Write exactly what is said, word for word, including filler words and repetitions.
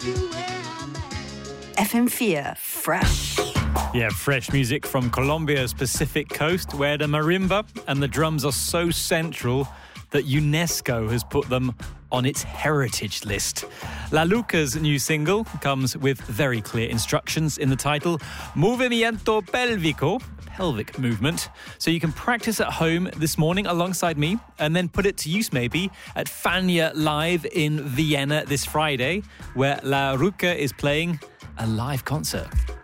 F M four, fresh. Yeah, fresh music from Colombia's Pacific coast, where the marimba and the drums are so central that UNESCO has put them on its heritage list. La Luca's new single comes with very clear instructions in the title, Movimiento Pélvico, pelvic movement. So you can practice at home this morning alongside me and then put it to use maybe at Fania Live in Vienna this Friday, where La Luca is playing a live concert.